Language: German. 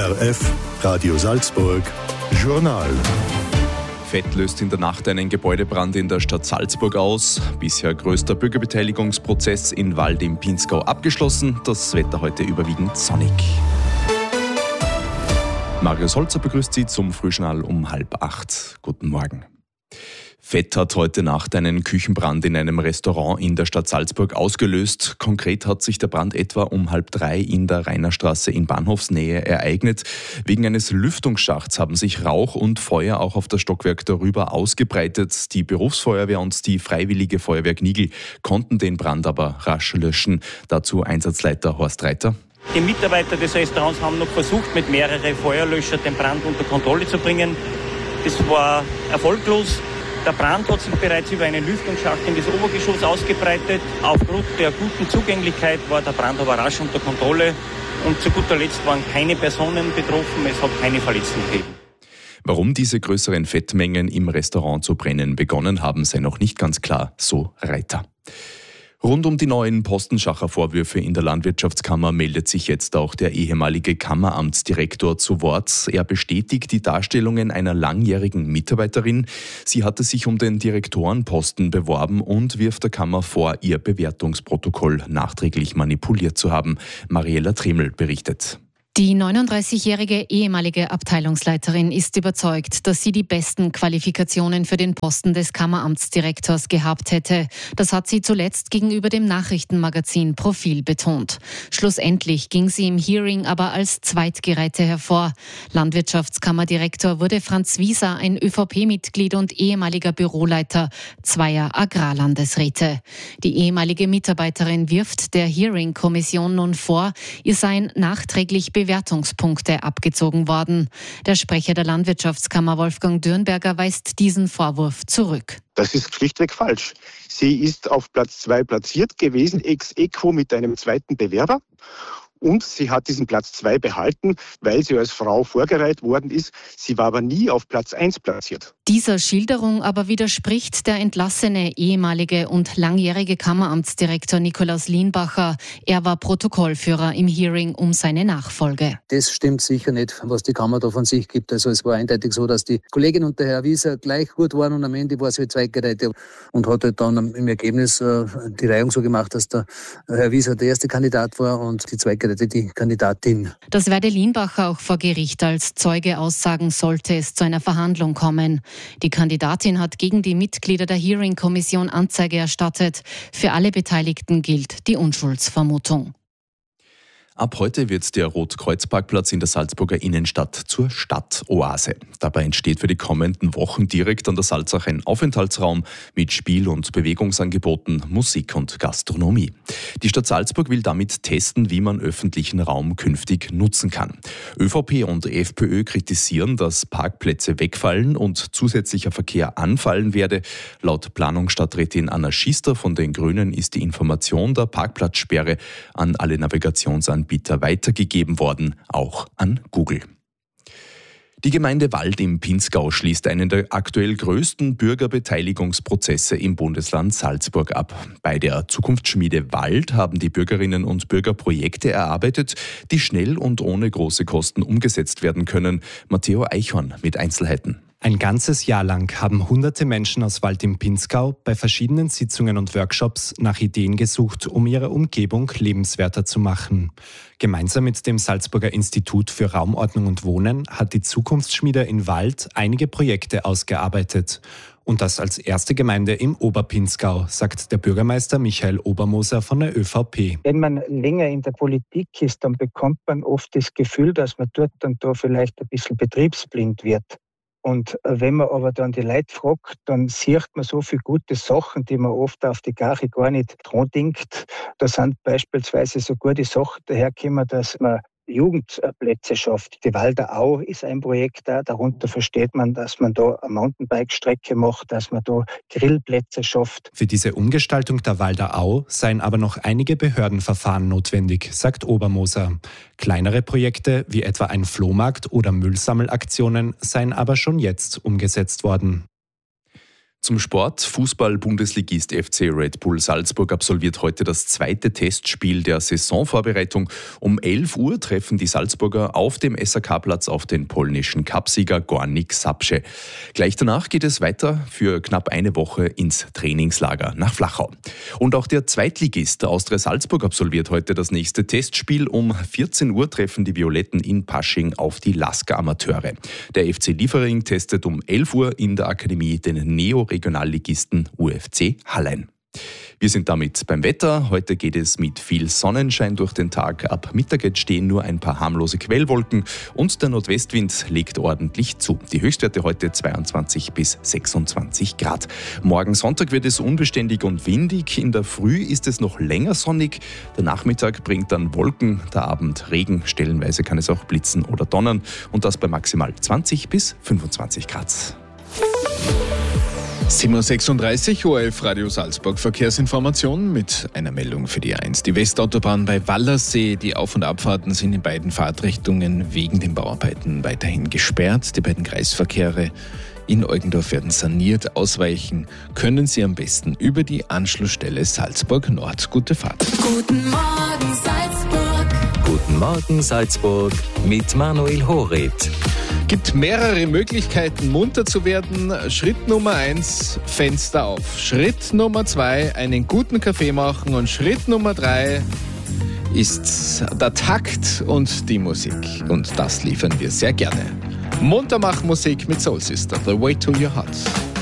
ORF, Radio Salzburg, Journal. Fett löst in der Nacht einen Gebäudebrand in der Stadt Salzburg aus. Bisher größter Bürgerbeteiligungsprozess in Wald im Pinzgau abgeschlossen. Das Wetter heute überwiegend sonnig. Marius Holzer begrüßt Sie zum Frühjournal um 7:30. Guten Morgen. Fett hat heute Nacht einen Küchenbrand in einem Restaurant in der Stadt Salzburg ausgelöst. Konkret hat sich der Brand etwa um 2:30 in der Rainerstraße in Bahnhofsnähe ereignet. Wegen eines Lüftungsschachts haben sich Rauch und Feuer auch auf das Stockwerk darüber ausgebreitet. Die Berufsfeuerwehr und die Freiwillige Feuerwehr Gnigl konnten den Brand aber rasch löschen. Dazu Einsatzleiter Horst Reiter. Die Mitarbeiter des Restaurants haben noch versucht, mit mehreren Feuerlöschern den Brand unter Kontrolle zu bringen. Das war erfolglos. Der Brand hat sich bereits über einen Lüftungsschacht in das Obergeschoss ausgebreitet. Aufgrund der guten Zugänglichkeit war der Brand aber rasch unter Kontrolle. Und zu guter Letzt waren keine Personen betroffen, es hat keine Verletzten gegeben. Warum diese größeren Fettmengen im Restaurant zu brennen begonnen haben, sei noch nicht ganz klar, so Reiter. Rund um die neuen Postenschacher Vorwürfe in der Landwirtschaftskammer meldet sich jetzt auch der ehemalige Kammeramtsdirektor zu Wort. Er bestätigt die Darstellungen einer langjährigen Mitarbeiterin. Sie hatte sich um den Direktorenposten beworben und wirft der Kammer vor, ihr Bewertungsprotokoll nachträglich manipuliert zu haben. Mariella Tremel berichtet. Die 39-jährige ehemalige Abteilungsleiterin ist überzeugt, dass sie die besten Qualifikationen für den Posten des Kammeramtsdirektors gehabt hätte. Das hat sie zuletzt gegenüber dem Nachrichtenmagazin Profil betont. Schlussendlich ging sie im Hearing aber als Zweitgereihte hervor. Landwirtschaftskammerdirektor wurde Franz Wieser, ein ÖVP-Mitglied und ehemaliger Büroleiter zweier Agrarlandesräte. Die ehemalige Mitarbeiterin wirft der Hearing-Kommission nun vor, ihr seien nachträglich Bewertungspunkte abgezogen worden. Der Sprecher der Landwirtschaftskammer Wolfgang Dürnberger weist diesen Vorwurf zurück. Das ist schlichtweg falsch. Sie ist auf Platz 2 platziert gewesen, ex aequo mit einem zweiten Bewerber. Und sie hat diesen Platz 2 behalten, weil sie als Frau vorgereiht worden ist. Sie war aber nie auf Platz 1 platziert. Dieser Schilderung aber widerspricht der entlassene ehemalige und langjährige Kammeramtsdirektor Nikolaus Lienbacher. Er war Protokollführer im Hearing um seine Nachfolge. Das stimmt sicher nicht, was die Kammer da von sich gibt. Also es war eindeutig so, dass die Kollegin und der Herr Wieser gleich gut waren und am Ende war sie halt Zweitgereihte und hat halt dann im Ergebnis die Reihung so gemacht, dass der Herr Wieser der erste Kandidat war und die Zweitgereihte die Kandidatin. Das werde Lienbacher auch vor Gericht als Zeuge aussagen, sollte es zu einer Verhandlung kommen. Die Kandidatin hat gegen die Mitglieder der Hearing-Kommission Anzeige erstattet. Für alle Beteiligten gilt die Unschuldsvermutung. Ab heute wird der Rotkreuzparkplatz in der Salzburger Innenstadt zur Stadtoase. Dabei entsteht für die kommenden Wochen direkt an der Salzach ein Aufenthaltsraum mit Spiel- und Bewegungsangeboten, Musik und Gastronomie. Die Stadt Salzburg will damit testen, wie man öffentlichen Raum künftig nutzen kann. ÖVP und FPÖ kritisieren, dass Parkplätze wegfallen und zusätzlicher Verkehr anfallen werde. Laut Planungsstadträtin Anna Schister von den Grünen ist die Information der Parkplatzsperre an alle Navigationsanbieter weitergegeben worden, auch an Google. Die Gemeinde Wald im Pinzgau schließt einen der aktuell größten Bürgerbeteiligungsprozesse im Bundesland Salzburg ab. Bei der Zukunftsschmiede Wald haben die Bürgerinnen und Bürger Projekte erarbeitet, die schnell und ohne große Kosten umgesetzt werden können. Matteo Eichhorn mit Einzelheiten. Ein ganzes Jahr lang haben hunderte Menschen aus Wald im Pinzgau bei verschiedenen Sitzungen und Workshops nach Ideen gesucht, um ihre Umgebung lebenswerter zu machen. Gemeinsam mit dem Salzburger Institut für Raumordnung und Wohnen hat die Zukunftsschmiede in Wald einige Projekte ausgearbeitet. Und das als erste Gemeinde im Oberpinzgau, sagt der Bürgermeister Michael Obermoser von der ÖVP. Wenn man länger in der Politik ist, dann bekommt man oft das Gefühl, dass man dort und da vielleicht ein bisschen betriebsblind wird. Und wenn man aber dann die Leute fragt, dann sieht man so viele gute Sachen, die man oft auf die Gache gar nicht dran denkt. Da sind beispielsweise so gute Sachen dahergekommen, dass man Jugendplätze schafft. Die Walder Au ist ein Projekt da. Darunter versteht man, dass man da eine Mountainbike-Strecke macht, dass man da Grillplätze schafft. Für diese Umgestaltung der Walder Au seien aber noch einige Behördenverfahren notwendig, sagt Obermoser. Kleinere Projekte wie etwa ein Flohmarkt oder Müllsammelaktionen seien aber schon jetzt umgesetzt worden. Zum Sport. Fußball-Bundesligist FC Red Bull Salzburg absolviert heute das zweite Testspiel der Saisonvorbereitung. Um 11 Uhr treffen die Salzburger auf dem SAK-Platz auf den polnischen Cupsieger Górnik Zabrze. Gleich danach geht es weiter für knapp eine Woche ins Trainingslager nach Flachau. Und auch der Zweitligist Austria Salzburg absolviert heute das nächste Testspiel. Um 14 Uhr treffen die Violetten in Pasching auf die Lasker Amateure. Der FC Liefering testet um 11 Uhr in der Akademie den Neo-Regionalligisten UFC Hallein. Wir sind damit beim Wetter. Heute geht es mit viel Sonnenschein durch den Tag. Ab Mittag entstehen nur ein paar harmlose Quellwolken und der Nordwestwind legt ordentlich zu. Die Höchstwerte heute 22 bis 26 Grad. Morgen Sonntag wird es unbeständig und windig. In der Früh ist es noch länger sonnig. Der Nachmittag bringt dann Wolken, der Abend Regen. Stellenweise kann es auch blitzen oder donnern und das bei maximal 20 bis 25 Grad. 7.36 Uhr, ORF Radio Salzburg. Verkehrsinformationen mit einer Meldung für die A1. Die Westautobahn bei Wallersee. Die Auf- und Abfahrten sind in beiden Fahrtrichtungen wegen den Bauarbeiten weiterhin gesperrt. Die beiden Kreisverkehre in Eugendorf werden saniert. Ausweichen können Sie am besten über die Anschlussstelle Salzburg Nord. Gute Fahrt. Guten Morgen Salzburg. Guten Morgen Salzburg mit Manuel Horet. Gibt mehrere Möglichkeiten, munter zu werden. Schritt Nummer 1, Fenster auf. Schritt Nummer 2, einen guten Kaffee machen. Und Schritt Nummer 3 ist der Takt und die Musik. Und das liefern wir sehr gerne. Muntermach-Musik mit Soul Sister, The Way to Your Heart.